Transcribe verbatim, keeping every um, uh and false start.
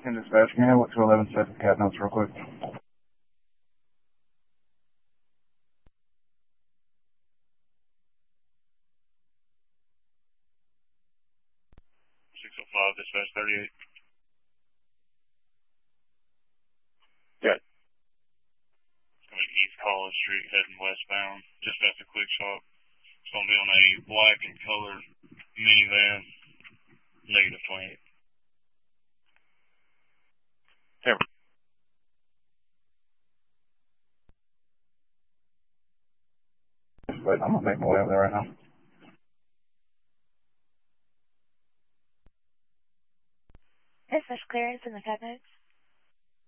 In dispatch, can you have what two eleven set of cat notes real quick? six oh five, dispatch thirty-eight. Yeah. It's going to be East College Street heading westbound, just after Quick Shop. It's going to be on a black and colored minivan, negative twenty-eight. Here. Wait, I'm going to make my way over there right now. Dispatch clearance in the cat notes.